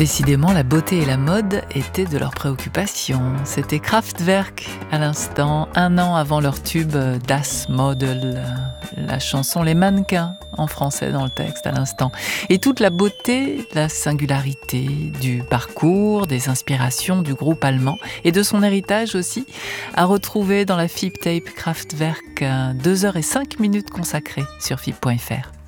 Décidément, la beauté et la mode étaient de leurs préoccupations. C'était Kraftwerk à l'instant, 1 an avant leur tube Das Model, la chanson Les mannequins en français dans le texte à l'instant. Et toute la beauté, la singularité du parcours, des inspirations du groupe allemand et de son héritage aussi, à retrouver dans la FIP Tape Kraftwerk, 2h05 consacrées sur FIP.fr.